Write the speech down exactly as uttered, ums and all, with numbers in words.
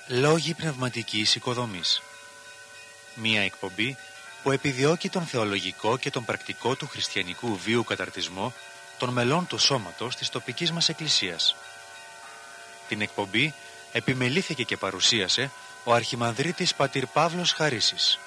Λόγοι πνευματικής οικοδομής. Μία εκπομπή που επιδιώκει τον θεολογικό και τον πρακτικό του χριστιανικού βίου καταρτισμό των μελών του σώματος της τοπικής μας εκκλησίας. Την εκπομπή επιμελήθηκε και παρουσίασε ο Αρχιμανδρίτης πατήρ Παύλος Χαρίσης.